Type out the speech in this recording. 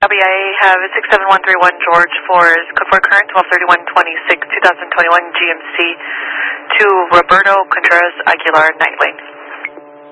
Copy, I have 67131 George for code for current 123126 2021 GMC to Roberto Contreras Aguilar Nightwing.